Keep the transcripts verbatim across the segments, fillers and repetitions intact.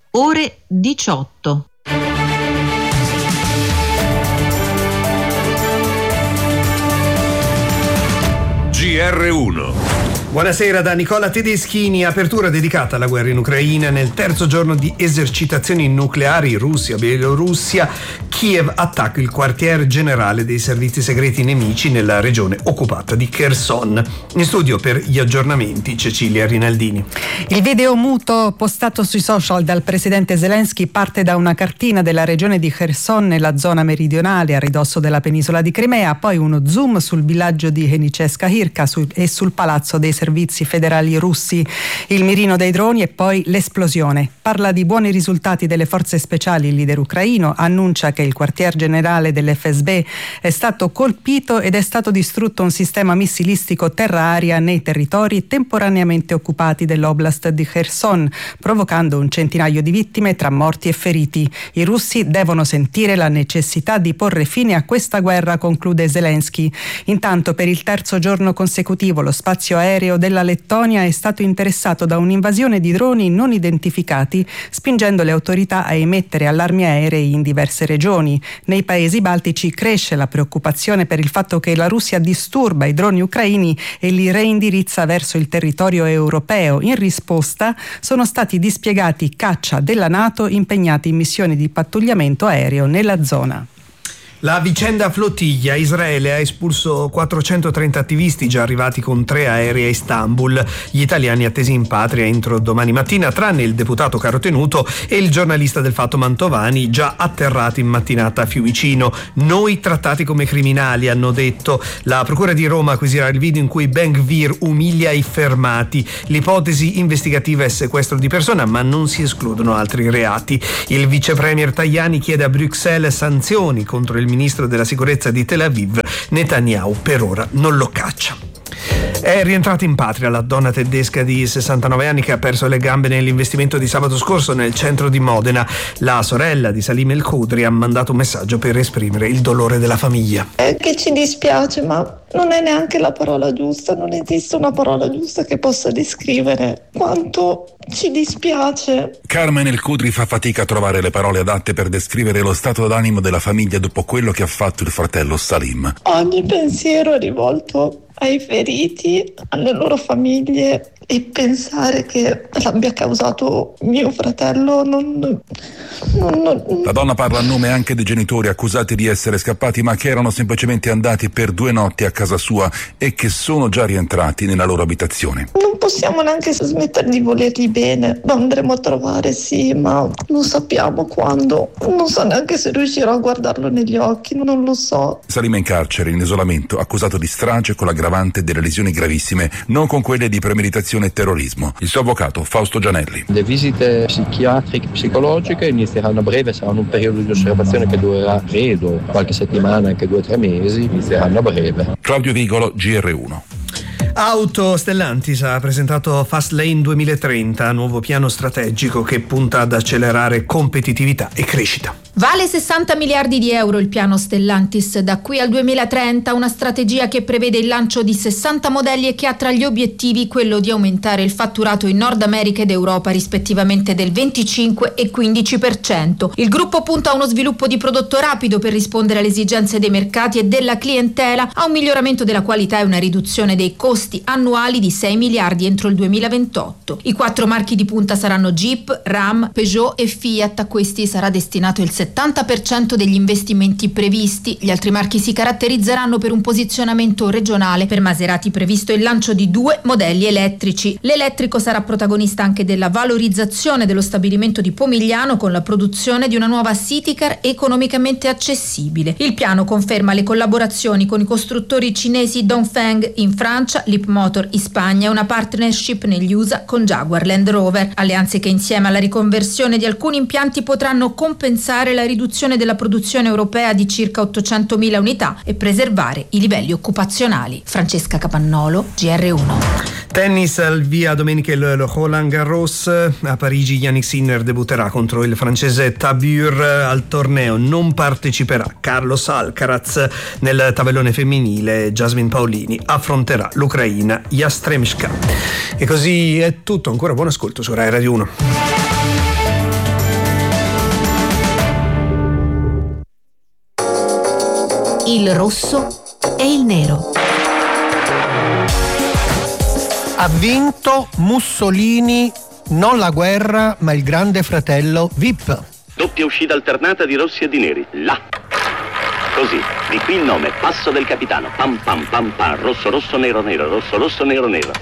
ore diciotto. G R uno. Buonasera da Nicola Tedeschini. Apertura dedicata alla guerra in Ucraina. Nel terzo giorno di esercitazioni nucleari Russia, Bielorussia, Kiev attacca il quartier generale dei servizi segreti nemici nella regione occupata di Kherson. In studio per gli aggiornamenti Cecilia Rinaldini. Il video muto postato sui social dal presidente Zelensky parte da una cartina della regione di Kherson nella zona meridionale a ridosso della penisola di Crimea, poi uno zoom sul villaggio di Henicheska-Hirka e sul palazzo dei servizi federali russi, il mirino dei droni e poi l'esplosione. Parla di buoni risultati delle forze speciali. Il leader ucraino annuncia che il quartier generale dell'F S B è stato colpito ed è stato distrutto un sistema missilistico terra-aria nei territori temporaneamente occupati dell'oblast di Kherson, provocando un centinaio di vittime tra morti e feriti. I russi devono sentire la necessità di porre fine a questa guerra, conclude Zelensky. Intanto, per il terzo giorno consecutivo lo spazio aereo della Lettonia è stato interessato da un'invasione di droni non identificati, spingendo le autorità a emettere allarmi aerei in diverse regioni. Nei paesi baltici cresce la preoccupazione per il fatto che la Russia disturba i droni ucraini e li reindirizza verso il territorio europeo. In risposta sono stati dispiegati caccia della NATO impegnati in missioni di pattugliamento aereo nella zona. La vicenda flottiglia. Israele ha espulso quattrocentotrenta attivisti già arrivati con tre aerei a Istanbul. Gli italiani attesi in patria entro domani mattina, tranne il deputato Carotenuto e il giornalista del Fatto Mantovani, già atterrati in mattinata a Fiumicino. Noi trattati come criminali, hanno detto. La procura di Roma acquisirà il video in cui Ben Gvir umilia i fermati. L'ipotesi investigativa è sequestro di persona, ma non si escludono altri reati. Il vice premier Tajani chiede a Bruxelles sanzioni contro il ministro della sicurezza di Tel Aviv. Netanyahu per ora non lo caccia. È rientrata in patria la donna tedesca di sessantanove anni che ha perso le gambe nell'investimento di sabato scorso nel centro di Modena. La sorella di Salim El Khudri ha mandato un messaggio per esprimere il dolore della famiglia. È che ci dispiace, ma non è neanche la parola giusta, non esiste una parola giusta che possa descrivere quanto ci dispiace. Carmen El Khudri fa fatica a trovare le parole adatte per descrivere lo stato d'animo della famiglia dopo quello che ha fatto il fratello Salim. Ogni pensiero è rivolto ai feriti, alle loro famiglie, e pensare che l'abbia causato mio fratello non, non, non... La donna parla a nome anche dei genitori accusati di essere scappati, ma che erano semplicemente andati per due notti a casa sua e che sono già rientrati nella loro abitazione. Non possiamo neanche smettere di volerli bene. Lo andremo a trovare, sì, ma non sappiamo quando. Non so neanche se riuscirò a guardarlo negli occhi, non lo so. Salim è in carcere, in isolamento, accusato di strage con l'aggravante delle lesioni gravissime, non con quelle di premeditazione e terrorismo. Il suo avvocato Fausto Gianelli. Le visite psichiatriche e psicologiche inizieranno a breve, saranno un periodo di osservazione che durerà, credo, qualche settimana, anche due o tre mesi, inizieranno a breve. Claudio Vigolo, G R uno. Auto Stellantis ha presentato Fastlane duemilatrenta, nuovo piano strategico che punta ad accelerare competitività e crescita. Vale sessanta miliardi di euro il piano Stellantis da qui al duemilatrenta, una strategia che prevede il lancio di sessanta modelli e che ha tra gli obiettivi quello di aumentare il fatturato in Nord America ed Europa rispettivamente del venticinque e quindici per cento. Il gruppo punta a uno sviluppo di prodotto rapido per rispondere alle esigenze dei mercati e della clientela, a un miglioramento della qualità e una riduzione dei costi annuali di sei miliardi entro il duemilaventotto. I quattro marchi di punta saranno Jeep, Ram, Peugeot e Fiat. A questi sarà destinato il settanta per cento degli investimenti previsti. Gli altri marchi si caratterizzeranno per un posizionamento regionale. Per Maserati previsto il lancio di due modelli elettrici. L'elettrico sarà protagonista anche della valorizzazione dello stabilimento di Pomigliano con la produzione di una nuova city car economicamente accessibile. Il piano conferma le collaborazioni con i costruttori cinesi Dongfeng in Francia, Leapmotor in Spagna e una partnership negli U S A con Jaguar Land Rover. Alleanze che insieme alla riconversione di alcuni impianti potranno compensare la riduzione della produzione europea di circa ottocentomila unità e preservare i livelli occupazionali. Francesca Capannolo, G R uno. Tennis al via domenica il Roland Garros. A Parigi Yannick Sinner debutterà contro il francese Tabur. Al torneo non parteciperà Carlos Alcaraz. Nel tabellone femminile Jasmine Paolini affronterà l'Ucraina Yastremska. E così è tutto, ancora buon ascolto su Rai Radio uno. il rosso e il nero. Ha vinto Mussolini, non la guerra, ma il grande fratello V I P. Doppia uscita alternata di rossi e di neri. Là. Così, di qui il nome, passo del capitano. Pam pam pam pam, rosso rosso nero nero, rosso rosso nero nero.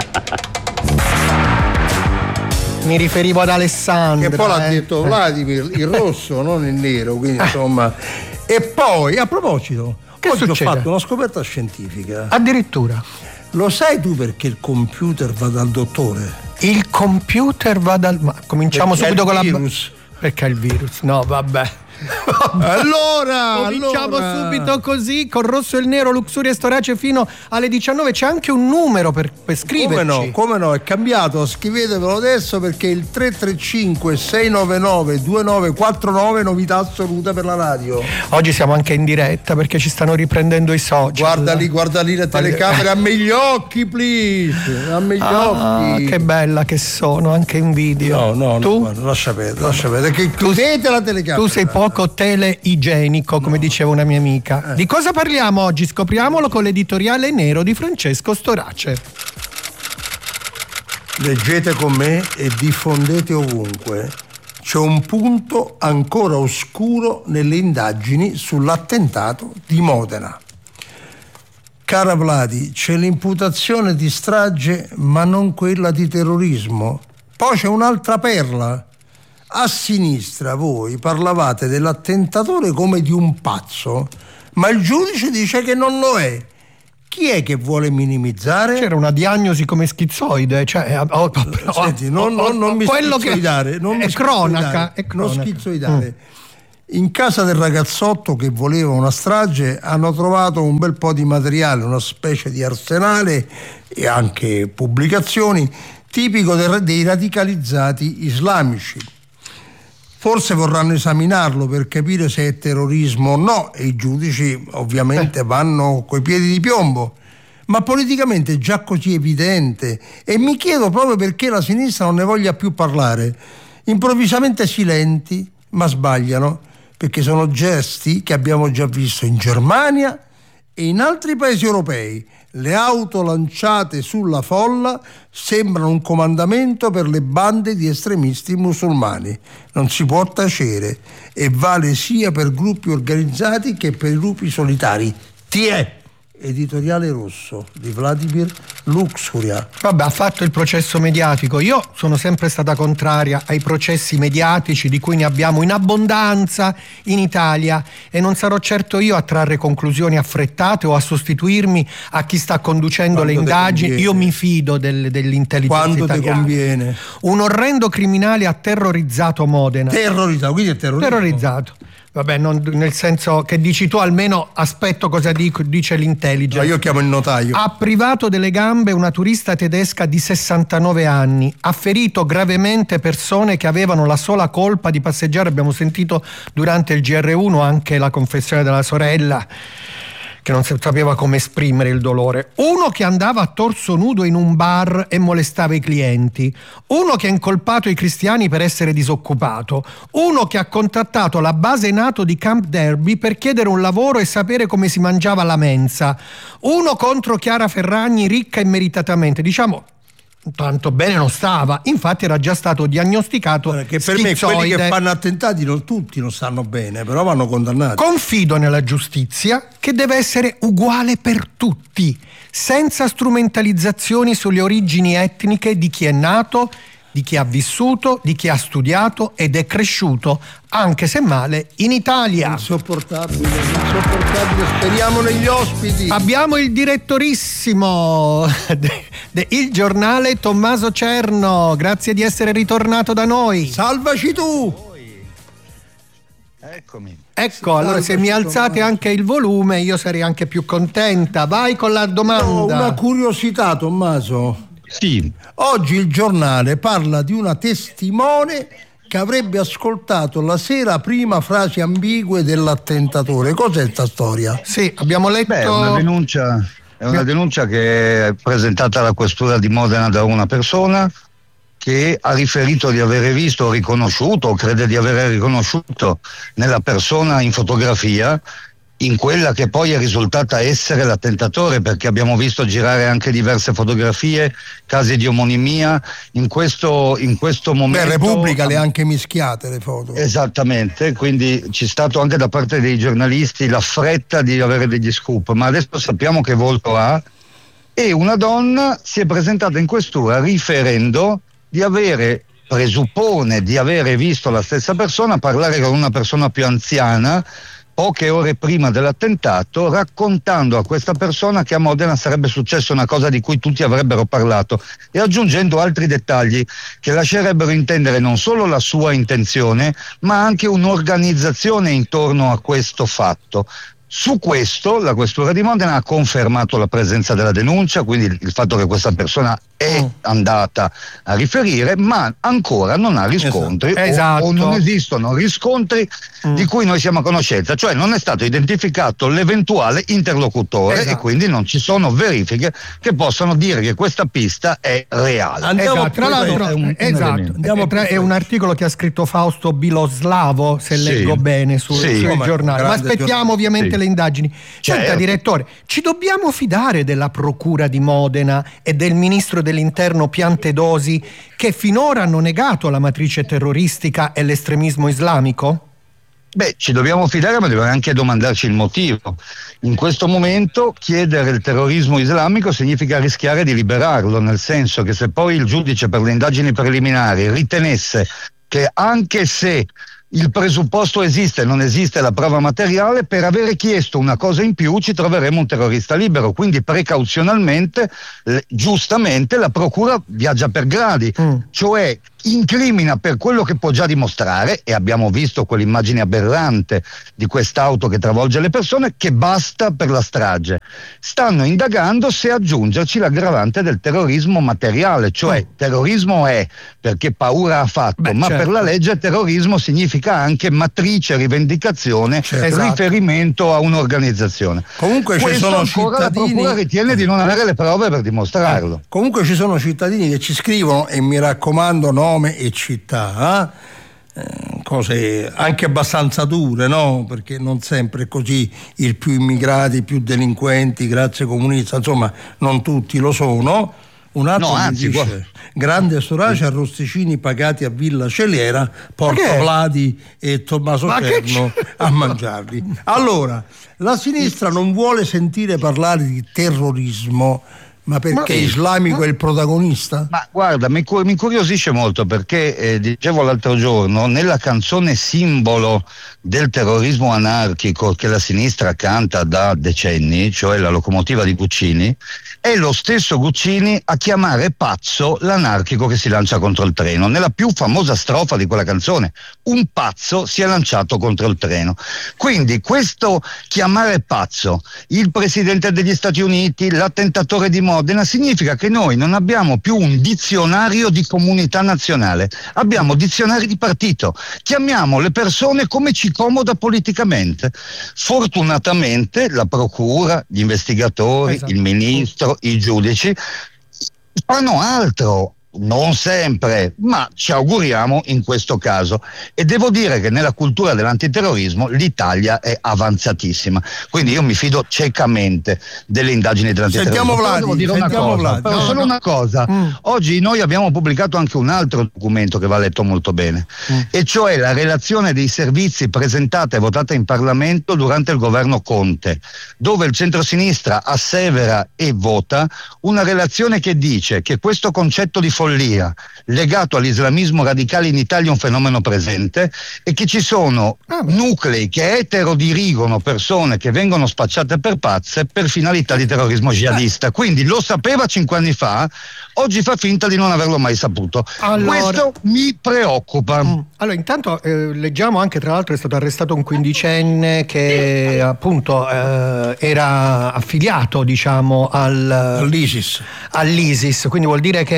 Mi riferivo ad Alessandra. Che poi l'ha eh. detto Vladimir, il rosso, non il nero, quindi insomma. E poi, a proposito, che oggi succede? ho fatto una scoperta scientifica. Addirittura. Lo sai tu perché il computer va dal dottore? Il computer va dal... Ma cominciamo Perché subito con la... virus. Perché è il virus? No, vabbè. Allora, cominciamo allora. subito così con Rosso e il Nero, Luxuria e Storace fino alle diciannove. C'è anche un numero per, per scriverci. Come no, come no, è cambiato, scrivetevelo adesso perché il tre tre cinque sei nove nove due nove quattro nove, novità assoluta per la radio. Oggi siamo anche in diretta perché ci stanno riprendendo i social. Guarda lì, guarda lì le telecamere, a me gli occhi, please, a me gli ah, occhi. Che bella che sono, anche in video. No, no, tu? no, guarda, lascia perdere, lascia perdere, che chiudete la telecamera. Tu sei poco teleigienico, come no. diceva una mia amica. Eh. Di cosa parliamo oggi? Scopriamolo con l'editoriale nero di Francesco Storace. Leggete con me e diffondete ovunque. C'è un punto ancora oscuro nelle indagini sull'attentato di Modena. Cara Vladi, c'è l'imputazione di strage, ma non quella di terrorismo. Poi c'è un'altra perla. A sinistra voi parlavate dell'attentatore come di un pazzo, ma il giudice dice che non lo è. Chi è che vuole minimizzare? C'era una diagnosi come schizoide, cioè oh, oh, Senti, non, non, non mi schizoidare, non è, mi cronaca, è cronaca. Non schizoidare. Mm. In casa del ragazzotto che voleva una strage hanno trovato un bel po' di materiale, una specie di arsenale e anche pubblicazioni tipico dei radicalizzati islamici. Forse vorranno esaminarlo per capire se è terrorismo o no e i giudici ovviamente vanno coi piedi di piombo, ma politicamente è già così evidente e mi chiedo proprio perché la sinistra non ne voglia più parlare. Improvvisamente silenti, ma sbagliano, perché sono gesti che abbiamo già visto in Germania e in altri paesi europei. Le auto lanciate sulla folla sembrano un comandamento per le bande di estremisti musulmani. Non si può tacere e vale sia per gruppi organizzati che per i lupi solitari. Tiè! Editoriale rosso di Vladimir Luxuria. Vabbè, ha fatto il processo mediatico. Io sono sempre stata contraria ai processi mediatici di cui ne abbiamo in abbondanza in Italia e non sarò certo io a trarre conclusioni affrettate o a sostituirmi a chi sta conducendo Quando le indagini. Io mi fido del, dell'intelligenza Quando italiana. ti conviene. Un orrendo criminale ha terrorizzato Modena. Terrorizzato, quindi è terrorizzato. Terrorizzato. Vabbè, non, nel senso che dici tu, almeno aspetto cosa dico, dice l'intelligence. No, io chiamo il notaio. Ha privato delle gambe una turista tedesca di sessantanove anni, ha ferito gravemente persone che avevano la sola colpa di passeggiare. Abbiamo sentito durante il G R uno anche la confessione della sorella che non sapeva come esprimere il dolore. Uno che andava a torso nudo in un bar e molestava i clienti, uno che ha incolpato i cristiani per essere disoccupato, uno che ha contattato la base NATO di Camp Derby per chiedere un lavoro e sapere come si mangiava la mensa, uno contro Chiara Ferragni ricca immeritatamente. Diciamo, tanto bene non stava, infatti era già stato diagnosticato Guarda, che per schizoide. Me quelli che fanno attentati non tutti non stanno bene, però vanno condannati. Confido nella giustizia che deve essere uguale per tutti, senza strumentalizzazioni sulle origini etniche di chi è nato, di chi ha vissuto, di chi ha studiato ed è cresciuto, anche se male, in Italia. Insopportabile, insopportabile, speriamo negli ospiti. Abbiamo il direttorissimo de Il Giornale, Tommaso Cerno, grazie di essere ritornato da noi. Salvaci tu! Eccomi. Ecco, allora se mi alzate anche il volume io sarei anche più contenta. Vai con la domanda. Ho una curiosità, Tommaso. Sì. Oggi il giornale parla di una testimone che avrebbe ascoltato la sera prima frasi ambigue dell'attentatore. Cos'è questa storia? Sì, abbiamo letto... Beh, è una denuncia, è una denuncia che è presentata alla questura di Modena da una persona che ha riferito di avere visto o riconosciuto, o crede di aver riconosciuto nella persona in fotografia in quella che poi è risultata essere l'attentatore, perché abbiamo visto girare anche diverse fotografie, casi di omonimia. In questo, in questo momento Beh, Repubblica le ha anche mischiate le foto. Esattamente, quindi c'è stato anche da parte dei giornalisti la fretta di avere degli scoop, ma adesso sappiamo che volto ha, e una donna si è presentata in questura riferendo di avere, presuppone di avere visto la stessa persona parlare con una persona più anziana poche ore prima dell'attentato, raccontando a questa persona che a Modena sarebbe successa una cosa di cui tutti avrebbero parlato, e aggiungendo altri dettagli che lascerebbero intendere non solo la sua intenzione, ma anche un'organizzazione intorno a questo fatto. Su questo la questura di Modena ha confermato la presenza della denuncia, quindi il fatto che questa persona è andata a riferire, ma ancora non ha riscontri, esatto. o, o non esistono riscontri mm. di cui noi siamo a conoscenza, cioè non è stato identificato l'eventuale interlocutore, esatto. e quindi non ci sono verifiche che possano dire che questa pista è reale. Andiamo esatto, tra l'altro è un, esatto, un Andiamo tra, è un articolo che ha scritto Fausto Biloslavo, se sì. leggo bene su, sì. sui Come giornali, ma aspettiamo giornale. ovviamente sì. le indagini. Senta, certo. direttore, ci dobbiamo fidare della procura di Modena e del ministro dell'interno Piantedosi, che finora hanno negato la matrice terroristica e l'estremismo islamico? Beh, ci dobbiamo fidare, ma dobbiamo anche domandarci il motivo. In questo momento chiedere il terrorismo islamico significa rischiare di liberarlo, nel senso che se poi il giudice per le indagini preliminari ritenesse che, anche se il presupposto esiste, non esiste la prova materiale, per avere chiesto una cosa in più ci troveremo un terrorista libero. Quindi precauzionalmente, eh, giustamente, la procura viaggia per gradi, mm. cioè incrimina per quello che può già dimostrare, e abbiamo visto quell'immagine aberrante di quest'auto che travolge le persone, che basta per la strage. Stanno indagando se aggiungerci l'aggravante del terrorismo materiale, cioè mm. terrorismo è perché paura ha fatto, Beh, ma certo. per la legge terrorismo significa anche matrice, rivendicazione, certo. riferimento a un'organizzazione. Comunque Questo ci sono ancora cittadini... la procura ritiene di non avere le prove per dimostrarlo. Eh, comunque ci sono cittadini che ci scrivono, e mi raccomando nome e città, eh, cose anche abbastanza dure, no? Perché non sempre è così, il più immigrati, i più delinquenti, grazie comunista, insomma non tutti lo sono. Un altro no, anzi, dice, guarda. grande storace a Rosticini pagati a Villa Celiera, Porto Vladi e Tommaso Ma Cerno a mangiarli. Allora, la sinistra non vuole sentire parlare di terrorismo, ma perché ma, islamico ma, è il protagonista? Ma guarda, mi, mi incuriosisce molto perché, eh, dicevo l'altro giorno, nella canzone simbolo del terrorismo anarchico che la sinistra canta da decenni, cioè La locomotiva di Guccini, è lo stesso Guccini a chiamare pazzo l'anarchico che si lancia contro il treno. Nella più famosa strofa di quella canzone, un pazzo si è lanciato contro il treno. Quindi questo chiamare pazzo il presidente degli Stati Uniti, l'attentatore di Modena, significa che noi non abbiamo più un dizionario di comunità nazionale, abbiamo dizionari di partito, chiamiamo le persone come ci comoda politicamente. Fortunatamente la procura, gli investigatori, esatto. il ministro, i giudici fanno altro. Non sempre, ma ci auguriamo in questo caso, e devo dire che nella cultura dell'antiterrorismo l'Italia è avanzatissima, quindi io mi fido ciecamente delle indagini dell'antiterrorismo. Sentiamo Vladi, devo dire sentiamo una cosa, Vladi. però no, solo no. una cosa, mm. oggi noi abbiamo pubblicato anche un altro documento che va letto molto bene, mm. e cioè la relazione dei servizi presentata e votata in Parlamento durante il governo Conte, dove il centrosinistra assevera e vota una relazione che dice che questo concetto di follia legato all'islamismo radicale in Italia è un fenomeno presente, e che ci sono nuclei che eterodirigono persone che vengono spacciate per pazze per finalità di terrorismo jihadista. Quindi lo sapeva cinque anni fa, oggi fa finta di non averlo mai saputo. Allora, questo mi preoccupa. Mm. Allora, intanto eh, leggiamo anche, tra l'altro è stato arrestato un quindicenne che appunto eh, era affiliato, diciamo, al, all'ISIS. all'ISIS, quindi vuol dire che la procura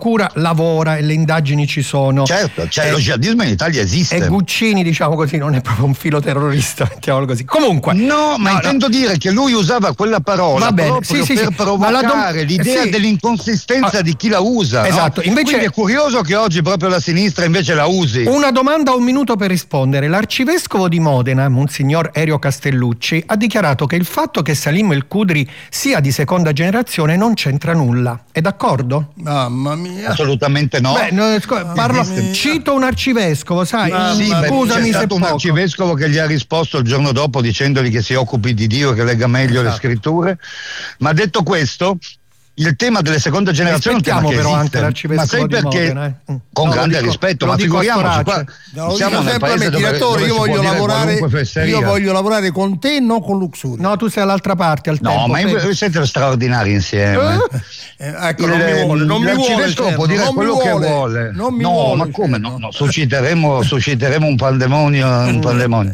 procura lavora e le indagini ci sono. Certo, cioè e, lo jihadismo in Italia esiste. E Guccini, diciamo così, non è proprio un filoterrorista, mettiamolo così. Comunque. No, ma no, intendo no. dire che lui usava quella parola Va bene, proprio sì, per sì, provocare dom- l'idea sì. dell'inconsistenza ah, di chi la usa. Esatto, no? invece Quindi è curioso che oggi proprio la sinistra invece la usi. Una domanda, un minuto per rispondere. L'arcivescovo di Modena, Monsignor Erio Castellucci, ha dichiarato che il fatto che Salim El Khudri sia di seconda generazione non c'entra nulla. È d'accordo? Mamma mia. Assolutamente no. Beh, no, sc- parlo, cito un arcivescovo, sai? Ah, sì, beh, scusami c'è se stato un poco. arcivescovo che gli ha risposto il giorno dopo dicendogli che si occupi di Dio, che legga meglio esatto. le scritture. Ma detto questo, il tema delle seconde generazioni è un tema che però esiste. anche l'arcivescovo Ma sai di perché? Modena, eh? Con no, grande dico, rispetto, ma dico figuriamoci qua. No, Siamo nel paese dove, direttore, dove io si può voglio dire lavorare fesseria. io voglio lavorare con te, non con Luxury. No, tu sei dall'altra parte al no, tempo. ma voi siete straordinari insieme. Eh, ecco, non mi vuole, non mi vuole, l'arcivescovo può dire non quello mi che vuole, vuole. non mi no, vuole, ma come? No, no, susciteremo, susciteremo un pandemonio, un pandemonio.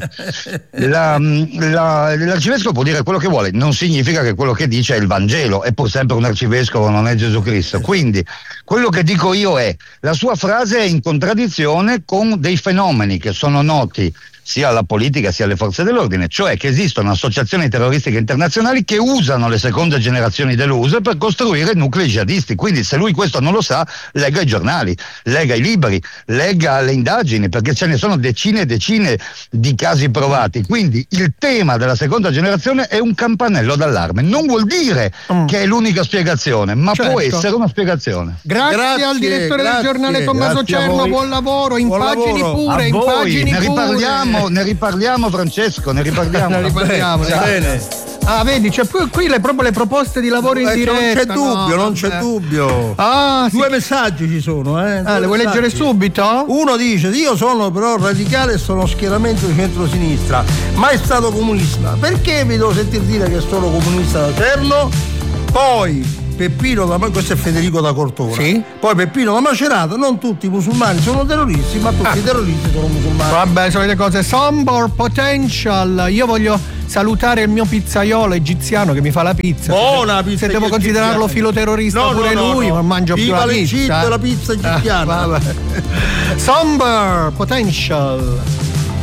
La, la, l'arcivescovo può dire quello che vuole, non significa che quello che dice è il Vangelo, è pur sempre un arcivescovo, non è Gesù Cristo. Quindi quello che dico io è: la sua frase è in contraddizione con dei fenomeni che sono noti sia alla politica sia alle forze dell'ordine, cioè che esistono associazioni terroristiche internazionali che usano le seconde generazioni dell'U S per costruire nuclei jihadisti. Quindi se lui questo non lo sa, legga i giornali, legga i libri, legga le indagini, perché ce ne sono decine e decine di casi provati. Quindi il tema della seconda generazione è un campanello d'allarme, non vuol dire mm. che è l'unica spiegazione, ma certo. può essere una spiegazione. Grazie, grazie al direttore grazie, del giornale Tommaso Cerno, buon lavoro, impagini pure, impagini ne pure. Riparliamo, ne riparliamo Francesco, ne riparliamo. ne riparliamo, bene. Ah, vedi, c'è cioè, qui le, proprio le proposte di lavoro in eh, diretta. Non c'è dubbio, no, non c'è eh. dubbio. Ah, Due sì. messaggi ci sono, eh. Ah, le vuoi leggere subito? Uno dice: io sono però radicale e sono schieramento di centrosinistra, mai stato comunista. Perché vi devo sentir dire che sono comunista da Cerno? Poi Peppino da questo è Federico da Cortona. Sì? Poi Peppino da Macerata, non tutti i musulmani sono terroristi, ma tutti ah. i terroristi sono musulmani. Vabbè, sono le cose. Sombor Potential, io voglio salutare il mio pizzaiolo egiziano che mi fa la pizza. Buona se, pizza. Se devo considerarlo filoterrorista no, pure no, lui, no. ma mangio Viva più la pizza. Viva la pizza egiziana. Ah, Sombor Potential.